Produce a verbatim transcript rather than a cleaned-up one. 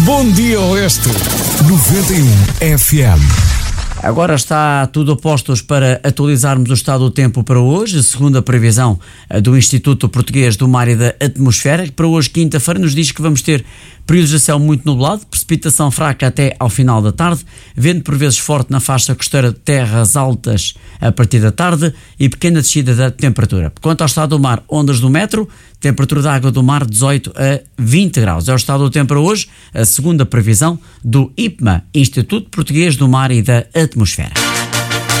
Bom dia, Oeste. noventa e um F M. Agora está tudo a postos para atualizarmos o estado do tempo para hoje, segundo a previsão do Instituto Português do Mar e da Atmosfera, que para hoje, quinta-feira, nos diz que vamos ter períodos de céu muito nublado, precipitação fraca até ao final da tarde, vento por vezes forte na faixa costeira de terras altas a partir da tarde e pequena descida da temperatura. Quanto ao estado do mar, ondas do metro, temperatura da água do mar dezoito a vinte graus. É o estado do tempo para hoje, a segunda previsão do I P M A, Instituto Português do Mar e da Atmosfera.